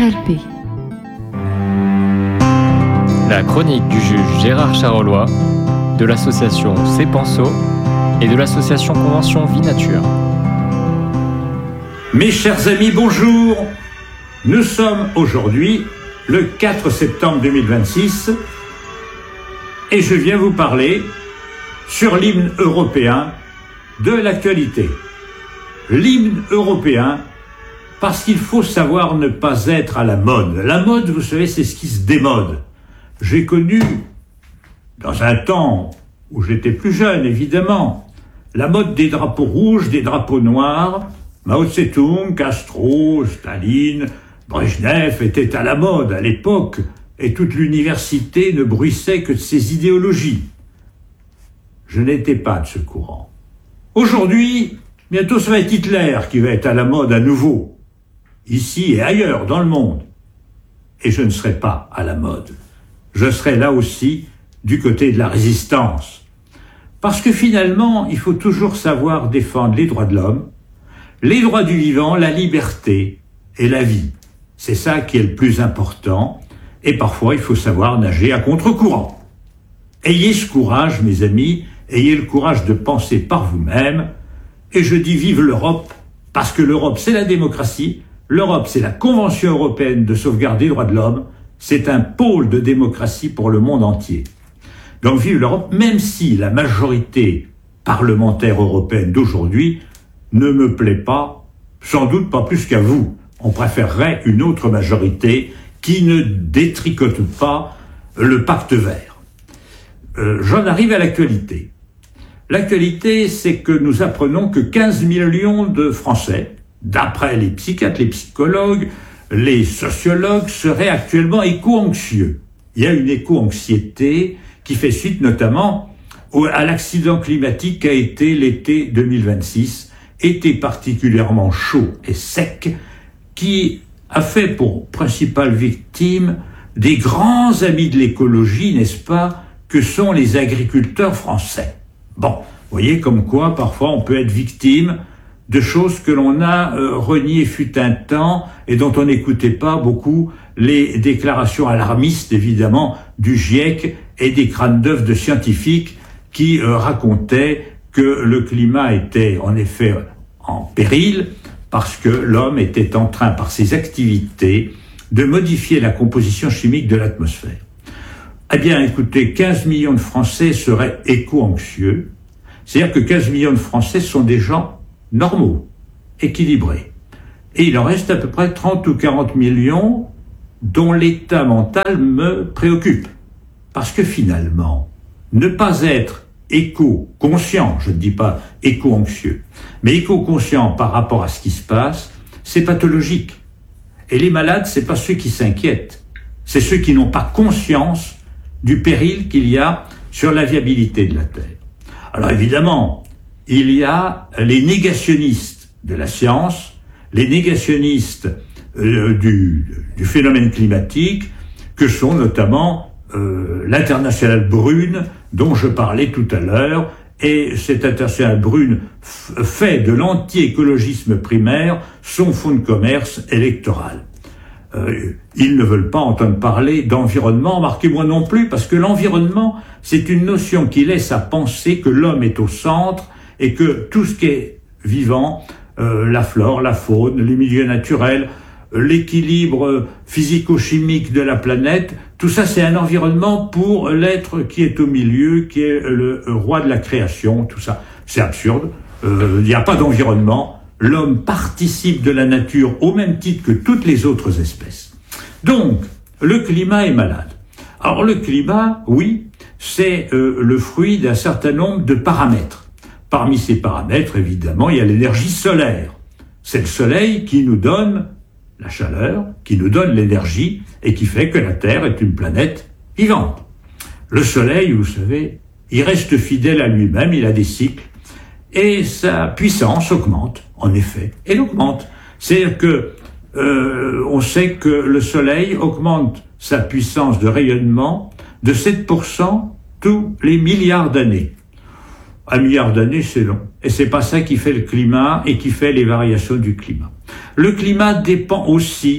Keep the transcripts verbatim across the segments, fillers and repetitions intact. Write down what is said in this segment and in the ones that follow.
L P. La chronique du juge Gérard Charolois, de l'association Cepenso et de l'association Convention Vie Nature. Mes chers amis, bonjour. Nous sommes aujourd'hui le quatre septembre deux mille vingt-six et je viens vous parler sur l'hymne européen de l'actualité. L'hymne européen, parce qu'il faut savoir ne pas être à la mode. La mode, vous savez, c'est ce qui se démode. J'ai connu, dans un temps où j'étais plus jeune, évidemment, la mode des drapeaux rouges, des drapeaux noirs. Mao Tse-tung, Castro, Staline, Brejnev étaient à la mode à l'époque, et toute l'université ne bruissait que de ces idéologies. Je n'étais pas de ce courant. Aujourd'hui, bientôt ça va être Hitler qui va être à la mode à nouveau, ici et ailleurs dans le monde. Et je ne serai pas à la mode. Je serai là aussi du côté de la résistance. Parce que finalement, il faut toujours savoir défendre les droits de l'homme, les droits du vivant, la liberté et la vie. C'est ça qui est le plus important. Et parfois, il faut savoir nager à contre-courant. Ayez ce courage, mes amis, ayez le courage de penser par vous-même. Et je dis vive l'Europe, parce que l'Europe, c'est la démocratie. L'Europe, c'est la Convention européenne de sauvegarde des droits de l'homme. C'est un pôle de démocratie pour le monde entier. Donc vive l'Europe, même si la majorité parlementaire européenne d'aujourd'hui ne me plaît pas, sans doute pas plus qu'à vous. On préférerait une autre majorité qui ne détricote pas le pacte vert. Euh, j'en arrive à l'actualité. L'actualité, c'est que nous apprenons que quinze millions de Français, d'après les psychiatres, les psychologues, les sociologues, seraient actuellement éco-anxieux. Il y a une éco-anxiété qui fait suite notamment au, à l'accident climatique qu'a été l'été deux mille vingt-six, été particulièrement chaud et sec, qui a fait pour principale victime des grands amis de l'écologie, n'est-ce pas, que sont les agriculteurs français. Bon, vous voyez comme quoi parfois on peut être victime de choses que l'on a euh, reniées fut un temps et dont on n'écoutait pas beaucoup les déclarations alarmistes, évidemment, du GIEC et des crânes d'œufs de scientifiques qui euh, racontaient que le climat était en effet en péril parce que l'homme était en train, par ses activités, de modifier la composition chimique de l'atmosphère. Eh bien, écoutez, quinze millions de Français seraient éco-anxieux. C'est-à-dire que quinze millions de Français sont des gens normaux, équilibrés. Et il en reste à peu près trente ou quarante millions dont l'état mental me préoccupe. Parce que finalement, ne pas être éco-conscient, je ne dis pas éco-anxieux, mais éco-conscient par rapport à ce qui se passe, c'est pathologique. Et les malades, c'est pas ceux qui s'inquiètent, c'est ceux qui n'ont pas conscience du péril qu'il y a sur la viabilité de la Terre. Alors évidemment, il y a les négationnistes de la science, les négationnistes euh, du, du phénomène climatique, que sont notamment euh, l'internationale brune, dont je parlais tout à l'heure, et cette internationale brune f- fait de l'anti-écologisme primaire son fonds de commerce électoral. Euh, ils ne veulent pas entendre parler d'environnement, marquez-moi non plus, parce que l'environnement, c'est une notion qui laisse à penser que l'homme est au centre et que tout ce qui est vivant, euh, la flore, la faune, les milieux naturels, euh, l'équilibre physico-chimique de la planète, tout ça c'est un environnement pour l'être qui est au milieu, qui est le roi de la création, tout ça. C'est absurde, euh, il n'y a pas d'environnement. L'homme participe de la nature au même titre que toutes les autres espèces. Donc, le climat est malade. Alors le climat, oui, c'est euh, le fruit d'un certain nombre de paramètres. Parmi ces paramètres, évidemment, il y a l'énergie solaire. C'est le soleil qui nous donne la chaleur, qui nous donne l'énergie et qui fait que la Terre est une planète vivante. Le soleil, vous savez, il reste fidèle à lui-même, il a des cycles. Et sa puissance augmente, en effet. Elle augmente. C'est-à-dire que euh, on sait que le Soleil augmente sa puissance de rayonnement de sept pour cent tous les milliards d'années. Un milliard d'années, c'est long. Et c'est pas ça qui fait le climat et qui fait les variations du climat. Le climat dépend aussi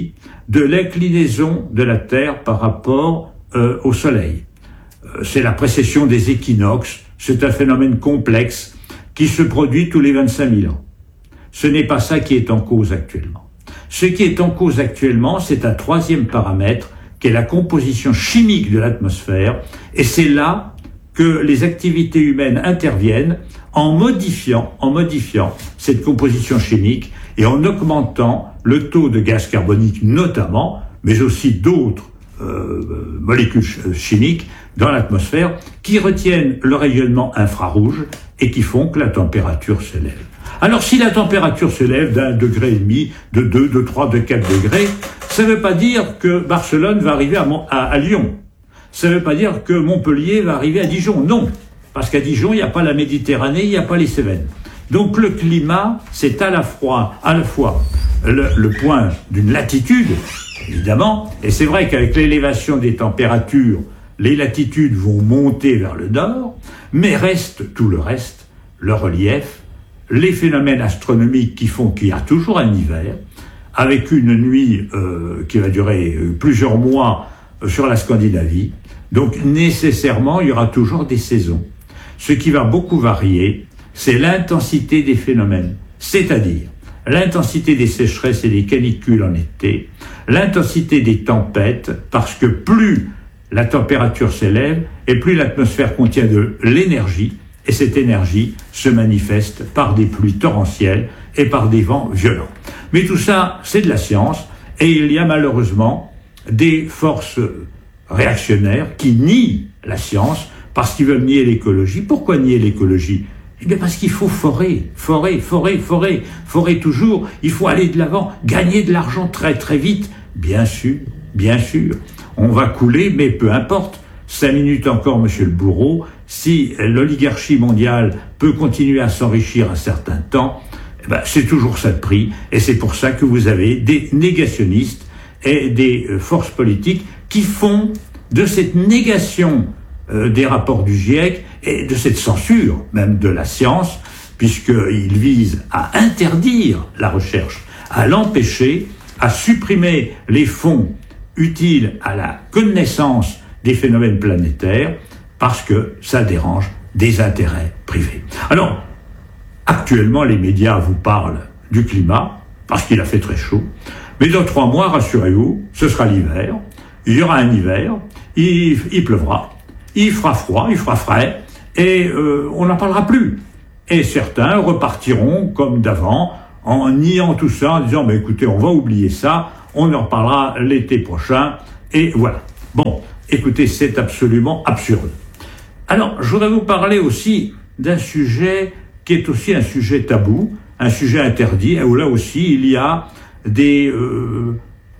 de l'inclinaison de la Terre par rapport euh, au Soleil. Euh, c'est la précession des équinoxes, c'est un phénomène complexe qui se produit tous les vingt-cinq mille ans. Ce n'est pas ça qui est en cause actuellement. Ce qui est en cause actuellement, c'est un troisième paramètre, qui est la composition chimique de l'atmosphère, et c'est là que les activités humaines interviennent en modifiant, en modifiant cette composition chimique et en augmentant le taux de gaz carbonique notamment, mais aussi d'autres euh, molécules chimiques dans l'atmosphère qui retiennent le rayonnement infrarouge et qui font que la température s'élève. Alors si la température s'élève d'un degré et demi, de deux, de trois, de quatre degrés, ça ne veut pas dire que Barcelone va arriver à, à, à Lyon. Ça ne veut pas dire que Montpellier va arriver à Dijon. Non, parce qu'à Dijon, il n'y a pas la Méditerranée, il n'y a pas les Cévennes. Donc le climat, c'est à la fois, à la fois le, le point d'une latitude, évidemment, et c'est vrai qu'avec l'élévation des températures, les latitudes vont monter vers le nord, mais reste tout le reste, le relief, les phénomènes astronomiques qui font qu'il y a toujours un hiver, avec une nuit euh, qui va durer plusieurs mois euh, sur la Scandinavie. Donc nécessairement, il y aura toujours des saisons. Ce qui va beaucoup varier, c'est l'intensité des phénomènes, c'est-à-dire l'intensité des sécheresses et des canicules en été, l'intensité des tempêtes, parce que plus la température s'élève et plus l'atmosphère contient de l'énergie, et cette énergie se manifeste par des pluies torrentielles et par des vents violents. Mais tout ça, c'est de la science, et il y a malheureusement des forces réactionnaires qui nient la science parce qu'ils veulent nier l'écologie. Pourquoi nier l'écologie ? Eh bien parce qu'il faut forer, forer, forer, forer, forer toujours. Il faut aller de l'avant, gagner de l'argent très très vite. Bien sûr, bien sûr, on va couler, mais peu importe. Cinq minutes encore, monsieur le bourreau, si l'oligarchie mondiale peut continuer à s'enrichir un certain temps, eh ben, c'est toujours ça de prix, et c'est pour ça que vous avez des négationnistes et des euh, forces politiques qui font de cette négation euh, des rapports du GIEC et de cette censure même de la science, puisqu'ils visent à interdire la recherche, à l'empêcher, à supprimer les fonds utiles à la connaissance des phénomènes planétaires, parce que ça dérange des intérêts privés. Alors, actuellement, les médias vous parlent du climat, parce qu'il a fait très chaud, mais dans trois mois, rassurez-vous, ce sera l'hiver, il y aura un hiver, il, il pleuvra, il fera froid, il fera frais, et euh, on n'en parlera plus. Et certains repartiront comme d'avant, en niant tout ça, en disant, mais écoutez, on va oublier ça, on en reparlera l'été prochain, et voilà. Bon, écoutez, c'est absolument absurde. Alors, je voudrais vous parler aussi d'un sujet qui est aussi un sujet tabou, un sujet interdit, où là aussi il y a des euh,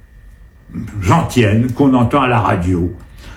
antiennes qu'on entend à la radio.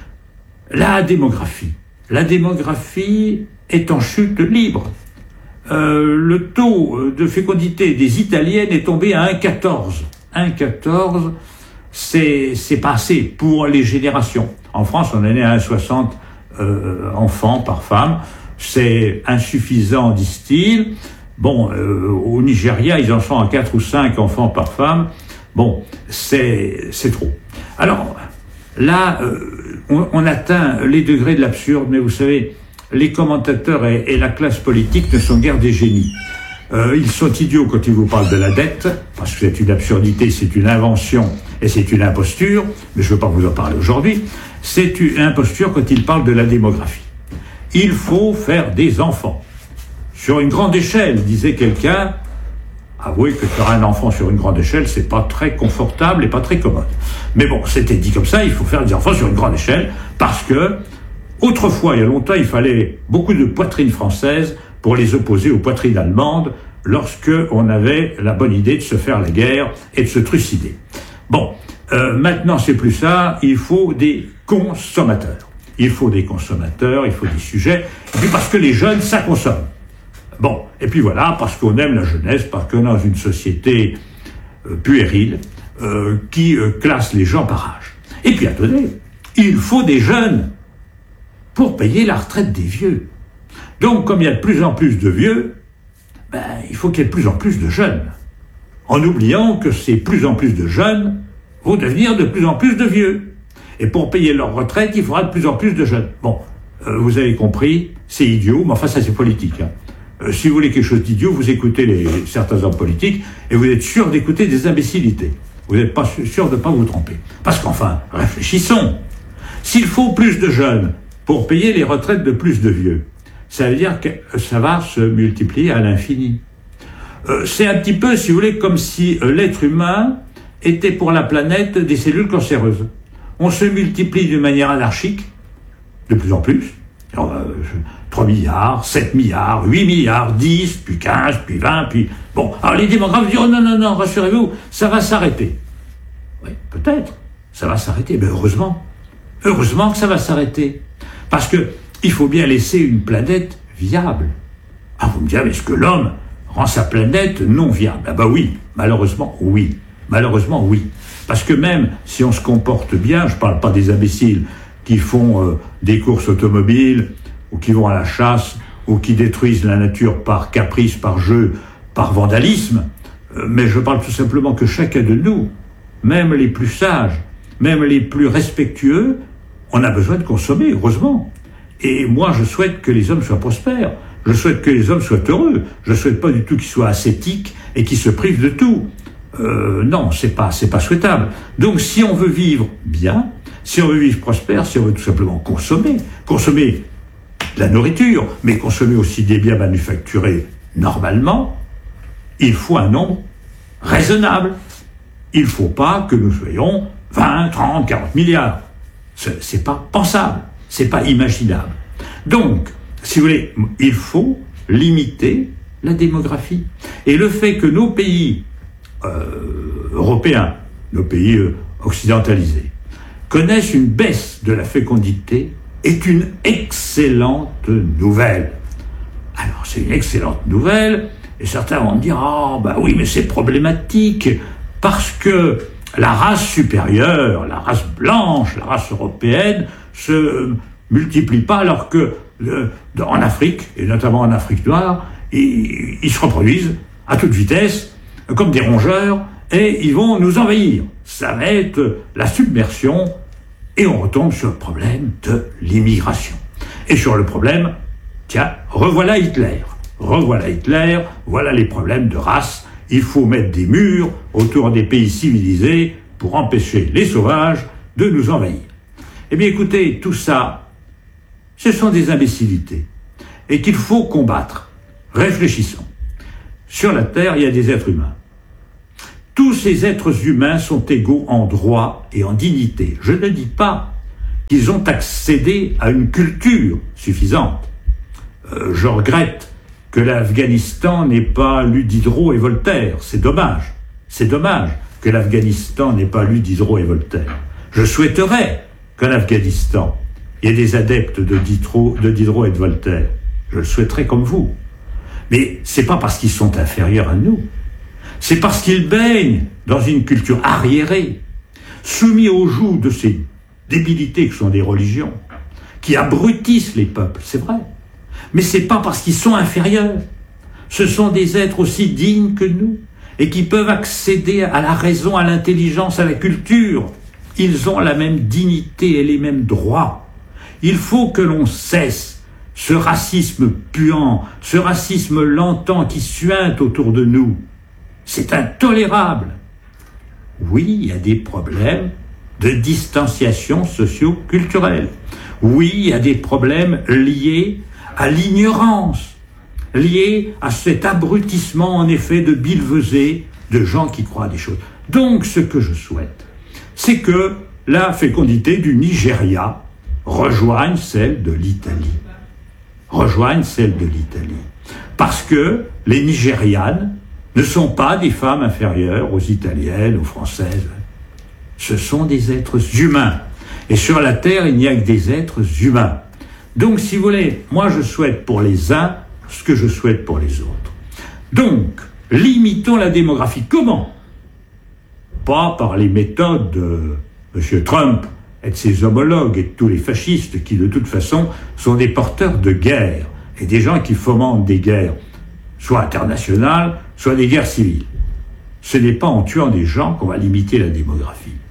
La démographie. La démographie est en chute libre. Euh, le taux de fécondité des Italiennes est tombé à un virgule quatorze. un virgule quatorze, c'est, c'est passé pour les générations. En France, on en est à un virgule soixante euh, enfants par femme. C'est insuffisant, disent-ils. Bon, euh, au Nigeria, ils en sont à quatre ou cinq enfants par femme. Bon, c'est, c'est trop. Alors, là, euh, on, on atteint les degrés de l'absurde, mais vous savez, les commentateurs et, et la classe politique ne sont guère des génies. Euh, ils sont idiots quand ils vous parlent de la dette, parce que c'est une absurdité, c'est une invention et c'est une imposture, mais je ne veux pas vous en parler aujourd'hui. C'est une imposture quand ils parlent de la démographie. Il faut faire des enfants. Sur une grande échelle, disait quelqu'un. Avouez que faire un enfant sur une grande échelle, c'est pas très confortable et pas très commode. Mais bon, c'était dit comme ça, il faut faire des enfants sur une grande échelle, parce que, autrefois, il y a longtemps, il fallait beaucoup de poitrines françaises pour les opposer aux poitrines allemandes, lorsque on avait la bonne idée de se faire la guerre et de se trucider. Bon, euh, maintenant c'est plus ça, il faut des consommateurs. Il faut des consommateurs, il faut des sujets, et puis parce que les jeunes, ça consomme. Bon, et puis voilà, parce qu'on aime la jeunesse, parce qu'on est dans une société euh, puérile, euh, qui euh, classe les gens par âge. Et puis attendez, il faut des jeunes pour payer la retraite des vieux. Donc, comme il y a de plus en plus de vieux, ben, il faut qu'il y ait de plus en plus de jeunes. En oubliant que ces plus en plus de jeunes vont devenir de plus en plus de vieux. Et pour payer leur retraite, il faudra de plus en plus de jeunes. Bon, euh, vous avez compris, c'est idiot, mais enfin ça c'est politique. Hein. Euh, si vous voulez quelque chose d'idiot, vous écoutez les, certains hommes politiques et vous êtes sûr d'écouter des imbécilités. Vous n'êtes pas sûr de ne pas vous tromper. Parce qu'enfin, réfléchissons. S'il faut plus de jeunes pour payer les retraites de plus de vieux, ça veut dire que ça va se multiplier à l'infini. Euh, c'est un petit peu, si vous voulez, comme si euh, l'être humain était pour la planète des cellules cancéreuses. On se multiplie d'une manière anarchique, de plus en plus. Alors, euh, trois milliards, sept milliards, huit milliards, dix, puis quinze, puis vingt, puis... Bon, alors les démographes disent « Oh non, non, non, rassurez-vous, ça va s'arrêter. » Oui, peut-être, ça va s'arrêter, mais heureusement. Heureusement que ça va s'arrêter. Parce que il faut bien laisser une planète viable. Ah, vous me direz, mais est-ce que l'homme rend sa planète non viable? Ah bah oui, malheureusement, oui. Malheureusement, oui. Parce que même si on se comporte bien, je ne parle pas des imbéciles qui font euh, des courses automobiles, ou qui vont à la chasse, ou qui détruisent la nature par caprice, par jeu, par vandalisme, euh, mais je parle tout simplement que chacun de nous, même les plus sages, même les plus respectueux, on a besoin de consommer, heureusement. Et moi, je souhaite que les hommes soient prospères, je souhaite que les hommes soient heureux, je ne souhaite pas du tout qu'ils soient ascétiques et qu'ils se privent de tout. Euh, non, c'est pas, c'est pas souhaitable. Donc, si on veut vivre bien, si on veut vivre prospère, si on veut tout simplement consommer, consommer de la nourriture, mais consommer aussi des biens manufacturés normalement, il faut un nombre raisonnable. Il ne faut pas que nous soyons vingt, trente, quarante milliards. C'est, c'est pas pensable, c'est pas imaginable. Donc, si vous voulez, il faut limiter la démographie. Et le fait que nos pays euh, européens, nos pays euh, occidentalisés, connaissent une baisse de la fécondité est une excellente nouvelle. Alors, c'est une excellente nouvelle, et certains vont me dire « Ah, oh, bah oui, mais c'est problématique, parce que la race supérieure, la race blanche, la race européenne, se multiplie pas, alors que euh, en Afrique, et notamment en Afrique noire, ils, ils se reproduisent à toute vitesse, comme des rongeurs, et ils vont nous envahir. Ça va être la submersion, et on retombe sur le problème de l'immigration. Et sur le problème, tiens, revoilà Hitler. Revoilà Hitler, voilà les problèmes de race. Il faut mettre des murs autour des pays civilisés pour empêcher les sauvages de nous envahir. Eh bien écoutez, tout ça, ce sont des imbécilités et qu'il faut combattre. Réfléchissons. Sur la Terre, il y a des êtres humains. Tous ces êtres humains sont égaux en droit et en dignité. Je ne dis pas qu'ils ont accédé à une culture suffisante. Euh, je regrette que l'Afghanistan n'ait pas lu Diderot et Voltaire. C'est dommage. C'est dommage que l'Afghanistan n'ait pas lu Diderot et Voltaire. Je souhaiterais qu'en Afghanistan, il y ait des adeptes de Diderot, de Diderot et de Voltaire. Je le souhaiterais comme vous. Mais c'est pas parce qu'ils sont inférieurs à nous. C'est parce qu'ils baignent dans une culture arriérée, soumis au joug de ces débilités que sont des religions, qui abrutissent les peuples, c'est vrai. Mais c'est pas parce qu'ils sont inférieurs. Ce sont des êtres aussi dignes que nous, et qui peuvent accéder à la raison, à l'intelligence, à la culture. Ils ont la même dignité et les mêmes droits. Il faut que l'on cesse ce racisme puant, ce racisme lentant qui suinte autour de nous. C'est intolérable. Oui, il y a des problèmes de distanciation socio-culturelle. Oui, il y a des problèmes liés à l'ignorance, liés à cet abrutissement, en effet, de billevesées, de gens qui croient à des choses. Donc, ce que je souhaite, c'est que la fécondité du Nigeria rejoigne celle de l'Italie. Rejoigne celle de l'Italie. Parce que les Nigérianes ne sont pas des femmes inférieures aux Italiennes, aux Françaises. Ce sont des êtres humains. Et sur la Terre, il n'y a que des êtres humains. Donc, si vous voulez, moi je souhaite pour les uns ce que je souhaite pour les autres. Donc, limitons la démographie. Comment? Pas par les méthodes de M. Trump et de ses homologues et de tous les fascistes qui, de toute façon, sont des porteurs de guerre et des gens qui fomentent des guerres, soit internationales, soit des guerres civiles. Ce n'est pas en tuant des gens qu'on va limiter la démographie.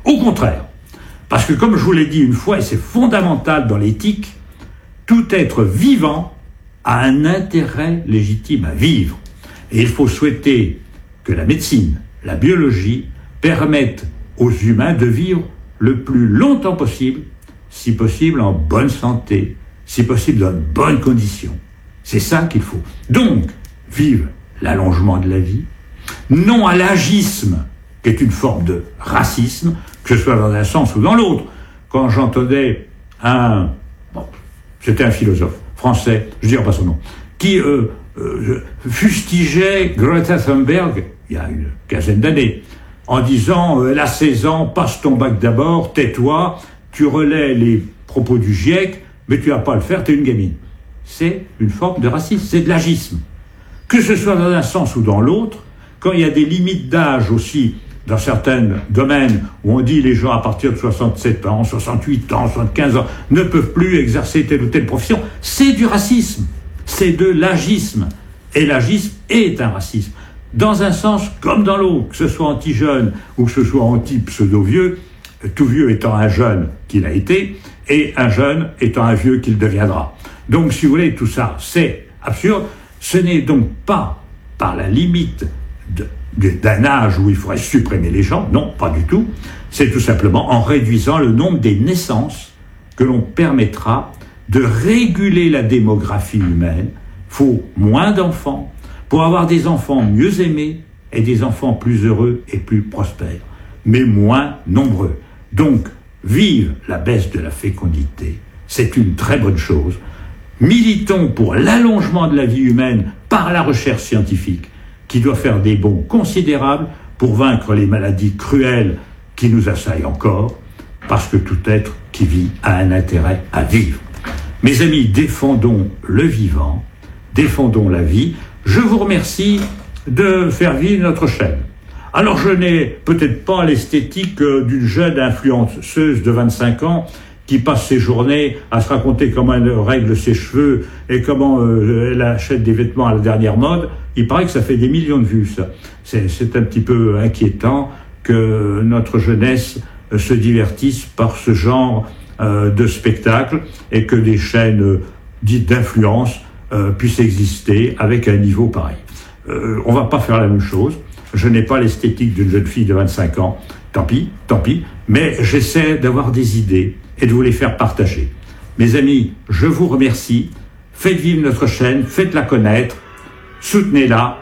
Au contraire, parce que comme je vous l'ai dit une fois, et c'est fondamental dans l'éthique, tout être vivant a un intérêt légitime à vivre. Et il faut souhaiter que la médecine, la biologie, permettent aux humains de vivre le plus longtemps possible, si possible en bonne santé, si possible dans de bonnes conditions. C'est ça qu'il faut. Donc, vive l'allongement de la vie, non à l'agisme, qui est une forme de racisme, que ce soit dans un sens ou dans l'autre. Quand j'entendais un... Bon, c'était un philosophe français, je ne dirai pas son nom, qui euh, euh, fustigeait Greta Thunberg, il y a une quinzaine d'années, en disant euh, « Elle a seize ans, passe ton bac d'abord, tais-toi, tu relais les propos du GIEC, mais tu vas pas le faire, tu es une gamine. » C'est une forme de racisme, c'est de l'agisme. Que ce soit dans un sens ou dans l'autre, quand il y a des limites d'âge aussi, dans certains domaines où on dit les gens à partir de soixante-sept ans, soixante-huit ans, soixante-quinze ans ne peuvent plus exercer telle ou telle profession, c'est du racisme, c'est de l'agisme. Et l'agisme est un racisme. Dans un sens comme dans l'autre, que ce soit anti-jeune ou que ce soit anti-pseudo-vieux, tout vieux étant un jeune qu'il a été, et un jeune étant un vieux qu'il deviendra. Donc, si vous voulez, tout ça, c'est absurde. Ce n'est donc pas par la limite de, de, d'un âge où il faudrait supprimer les gens, non, pas du tout. C'est tout simplement en réduisant le nombre des naissances que l'on permettra de réguler la démographie humaine. Il faut moins d'enfants pour avoir des enfants mieux aimés et des enfants plus heureux et plus prospères, mais moins nombreux. Donc, vive la baisse de la fécondité, c'est une très bonne chose. Militons pour l'allongement de la vie humaine par la recherche scientifique, qui doit faire des bonds considérables pour vaincre les maladies cruelles qui nous assaillent encore, parce que tout être qui vit a un intérêt à vivre. Mes amis, défendons le vivant, défendons la vie. Je vous remercie de faire vivre notre chaîne. Alors je n'ai peut-être pas l'esthétique d'une jeune influenceuse de vingt-cinq ans qui passe ses journées à se raconter comment elle règle ses cheveux et comment euh, elle achète des vêtements à la dernière mode. Il paraît que ça fait des millions de vues, ça. C'est, c'est un petit peu inquiétant que notre jeunesse euh, se divertisse par ce genre euh, de spectacle et que des chaînes euh, dites d'influence euh, puissent exister avec un niveau pareil. Euh, on va pas faire la même chose. Je n'ai pas l'esthétique d'une jeune fille de vingt-cinq ans. Tant pis, tant pis. Mais j'essaie d'avoir des idées et de vous les faire partager. Mes amis, je vous remercie. Faites vivre notre chaîne, faites-la connaître, soutenez-la.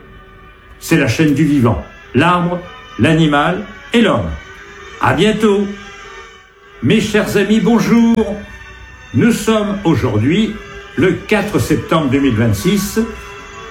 C'est la chaîne du vivant. L'arbre, l'animal et l'homme. À bientôt. Mes chers amis, bonjour. Nous sommes aujourd'hui le quatre septembre deux mille vingt-six